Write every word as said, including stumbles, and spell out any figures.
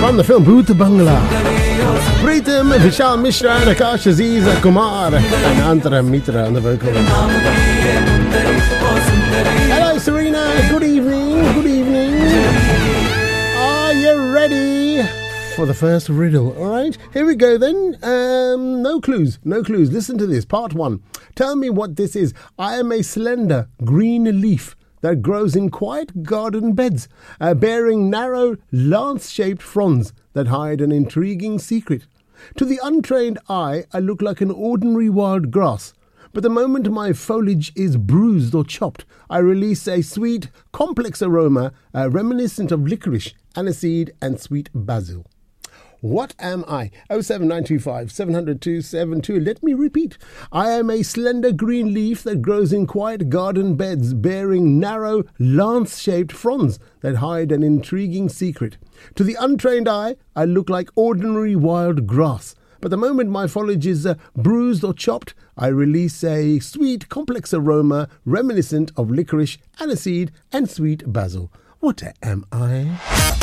from the film Bhoot Bangla. Pritam, Vishal Mishra, and Akash Aziz Kumar, and Antara Mitra on the vocals. Hello Serena, good evening, good evening. Are you ready for the first riddle? Alright, here we go then. Um, no clues, no clues. Listen to this, part one. Tell me what this is. I am a slender green leaf that grows in quiet garden beds, uh, bearing narrow, lance-shaped fronds that hide an intriguing secret. To the untrained eye, I look like an ordinary wild grass, but the moment my foliage is bruised or chopped, I release a sweet, complex aroma uh, reminiscent of licorice, aniseed, and sweet basil. What am I? oh seven nine two five, seven zero zero two seven two. Let me repeat. I am a slender green leaf that grows in quiet garden beds, bearing narrow, lance-shaped fronds that hide an intriguing secret. To the untrained eye, I look like ordinary wild grass. But the moment my foliage is uh, bruised or chopped, I release a sweet, complex aroma reminiscent of licorice, aniseed, and sweet basil. What am I?